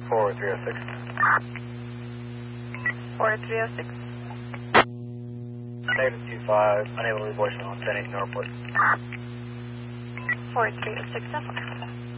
4306. 4306. Negative 25, unable to reach voicemail on 10-8 Northport. 4306,